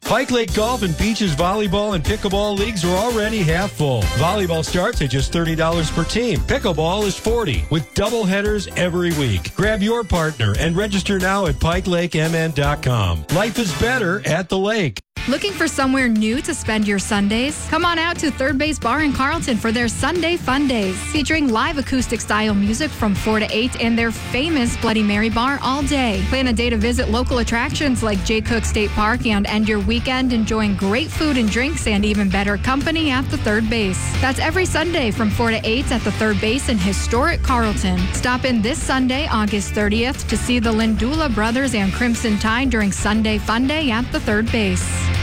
Pike Lake Golf and Beaches Volleyball and Pickleball leagues are already half full. Volleyball starts at just $30 per team. Pickleball is $40 with double headers every week. Grab your partner and register now at PikeLakeMN.com. Life is better at the lake. Looking for somewhere new to spend your Sundays? Come on out to Third Base Bar in Carlton for their Sunday Fun Days, featuring live acoustic-style music from 4 to 8 and their famous Bloody Mary bar all day. Plan a day to visit local attractions like Jay Cook State Park and end your weekend enjoying great food and drinks and even better company at the Third Base. That's every Sunday from 4 to 8 at the Third Base in historic Carlton. Stop in this Sunday, August 30th, to see the Lindula Brothers and Crimson Tide during Sunday Fun Day at the Third Base.